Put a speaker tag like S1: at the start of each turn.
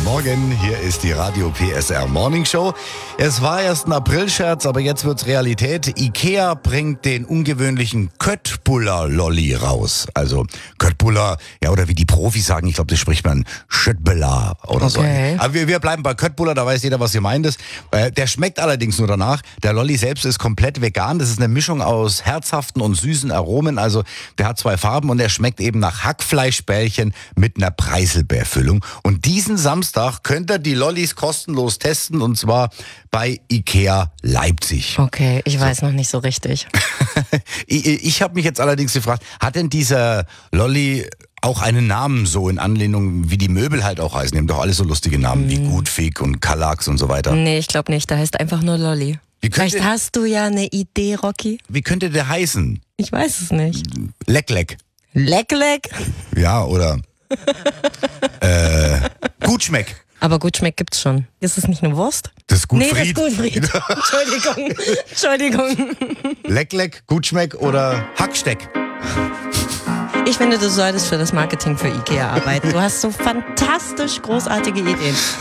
S1: Morgen, hier ist die Radio PSR Morning Show. Es war erst ein Aprilscherz, aber jetzt wird's Realität. Ikea bringt den ungewöhnlichen Köttbullar-Lolli raus. Also Köttbullar, ja, oder wie die Profis sagen, ich glaube, das spricht man Schöttbullar oder so. Aber wir bleiben bei Köttbullar, da weiß jeder, was gemeint ist. Der schmeckt allerdings nur danach. Der Lolli selbst ist komplett vegan. Das ist eine Mischung aus herzhaften und süßen Aromen. Also der hat 2 Farben und der schmeckt eben nach Hackfleischbällchen mit einer Preiselbeerfüllung. Und diesen Samstag könnt ihr die Lollis kostenlos testen, und zwar bei Ikea Leipzig.
S2: Okay, ich weiß noch nicht so richtig.
S1: Ich habe mich jetzt allerdings gefragt, hat denn dieser Lolli auch einen Namen, so in Anlehnung, wie die Möbel halt auch heißen? Die haben doch alle so lustige Namen wie Gutfig und Kallax und so weiter.
S2: Nee, ich glaube nicht. Der heißt einfach nur Lolli. Vielleicht hast du ja eine Idee, Rocky.
S1: Wie könnte der heißen?
S2: Ich weiß es nicht.
S1: Leck Leck.
S2: Leck Leck?
S1: Ja, oder Gutschmeck.
S2: Aber Gutschmeck gibt's schon. Ist es nicht eine Wurst?
S1: Das ist Gutfried.
S2: Nee, das ist Gutfried. Entschuldigung.
S1: Leck Leck, Gutschmeck oder Hacksteck.
S2: Ich finde, du solltest für das Marketing für Ikea arbeiten. Du hast so fantastisch großartige Ideen.